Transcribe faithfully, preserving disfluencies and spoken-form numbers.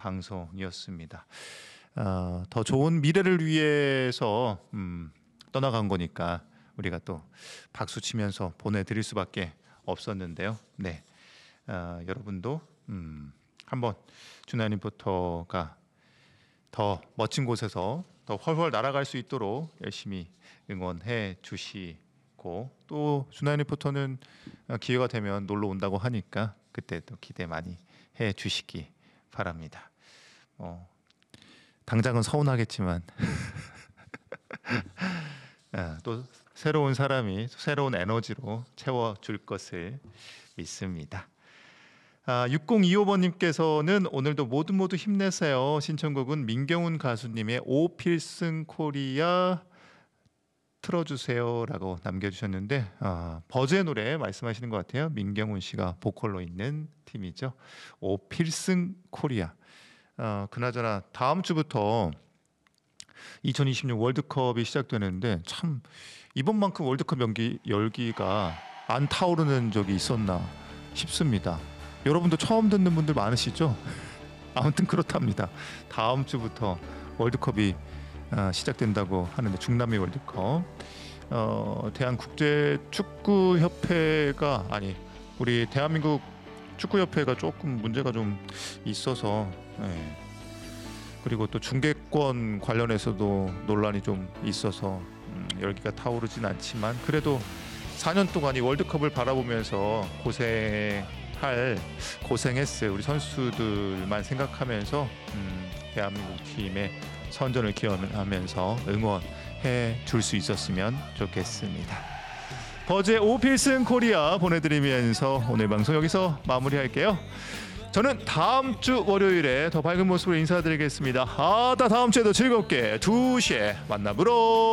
방송이었습니다. 어, 더 좋은 미래를 위해서 음, 떠나간 거니까 우리가 또 박수 치면서 보내드릴 수밖에 없었는데요. 네, 어, 여러분도 음, 한번 준하 리포터가 더 멋진 곳에서 더 훨훨 날아갈 수 있도록 열심히 응원해 주시고, 또 준하 리포터는 기회가 되면 놀러 온다고 하니까 그때 또 기대 많이 해 주시기 바랍니다. 어, 당장은 서운하겠지만 아, 또 새로운 사람이 새로운 에너지로 채워줄 것을 믿습니다. 아, 육공이오 번님께서는 오늘도 모두 모두 힘내세요. 신청곡은 민경훈 가수님의 오필승 코리아 틀어주세요 라고 남겨주셨는데, 아, 버즈의 노래 말씀하시는 것 같아요. 민경훈 씨가 보컬로 있는 팀이죠. 오필승 코리아. 어, 그나저나 다음 주부터 이천이십육 월드컵이 시작되는데 참 이번만큼 월드컵 연기, 열기가 안 타오르는 적이 있었나 싶습니다. 여러분도 처음 듣는 분들 많으시죠? 아무튼 그렇답니다. 다음 주부터 월드컵이 어, 시작된다고 하는데, 중남미 월드컵. 어, 대한국제축구협회가 아니 우리 대한민국 축구협회가 조금 문제가 좀 있어서, 예. 그리고 또 중계권 관련해서도 논란이 좀 있어서 음, 열기가 타오르진 않지만, 그래도 사 년 동안 이 월드컵을 바라보면서 고생할 고생했을 우리 선수들만 생각하면서 음, 대한민국 팀의 선전을 기원하면서 응원해 줄 수 있었으면 좋겠습니다. 버즈의 오필승 코리아 보내드리면서 오늘 방송 여기서 마무리할게요. 저는 다음 주 월요일에 더 밝은 모습으로 인사드리겠습니다. 아, 다음 주에도 즐겁게 두 시에 만나보러